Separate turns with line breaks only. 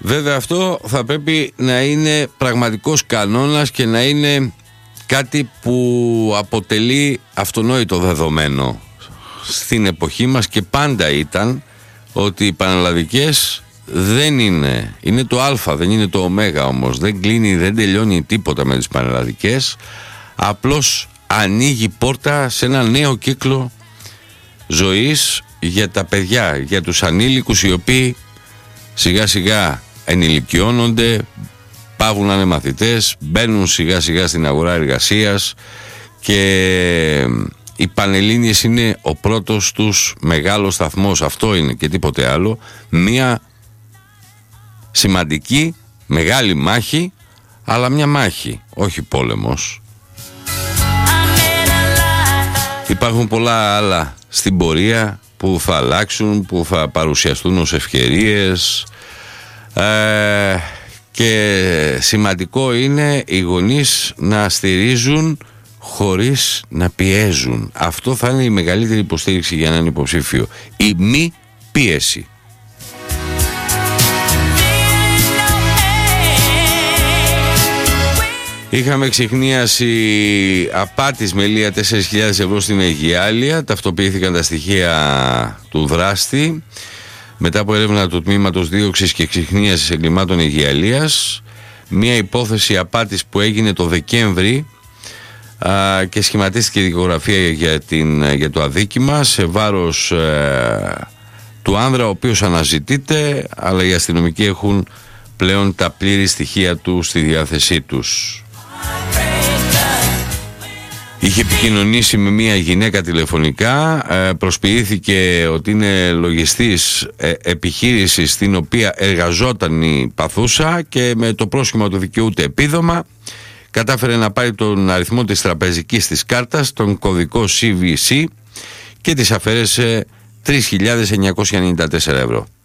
Βέβαια αυτό θα πρέπει να είναι πραγματικός κανόνας και να είναι κάτι που αποτελεί αυτονόητο δεδομένο στην εποχή μας και πάντα ήταν, ότι οι πανελλαδικές δεν είναι το α, δεν είναι το ω όμως, δεν κλείνει, δεν τελειώνει τίποτα με τις πανελλαδικές, απλώς ανοίγει πόρτα σε ένα νέο κύκλο ζωής για τα παιδιά, για τους ανήλικους, οι οποίοι σιγά σιγά ενηλικιώνονται, πάβουν να είναι μαθητές, μπαίνουν σιγά σιγά στην αγορά εργασίας και οι Πανελλήνιες είναι ο πρώτος τους μεγάλος σταθμός. Αυτό είναι και τίποτε άλλο. Μια σημαντική, μεγάλη μάχη, αλλά μια μάχη, όχι πόλεμος. Υπάρχουν πολλά άλλα στην πορεία που θα αλλάξουν, που θα παρουσιαστούν ως ευκαιρίες, και σημαντικό είναι οι γονείς να στηρίζουν χωρίς να πιέζουν. Αυτό θα είναι η μεγαλύτερη υποστήριξη για έναν υποψήφιο. Η μη πίεση. Είχαμε εξιχνίαση απάτης με λία 4.000 ευρώ στην Αιγιάλεια. Ταυτοποιήθηκαν τα στοιχεία του δράστη μετά από έρευνα του Τμήματος Δίωξης και Εξιχνίασης Εγκλημάτων Αιγιαλίας. Μια υπόθεση απάτης που έγινε το Δεκέμβρη και σχηματίστηκε η δικογραφία για το αδίκημα σε βάρος του άνδρα, ο οποίος αναζητείται, αλλά οι αστυνομικοί έχουν πλέον τα πλήρη στοιχεία του στη διάθεσή τους. Είχε επικοινωνήσει με μια γυναίκα τηλεφωνικά, προσποιήθηκε ότι είναι λογιστής επιχείρησης στην οποία εργαζόταν η παθούσα και με το πρόσχημα του δικαιούται επίδομα. Κατάφερε να πάρει τον αριθμό της τραπεζικής της κάρτας, τον κωδικό CVC, και της αφαίρεσε 3.994 ευρώ.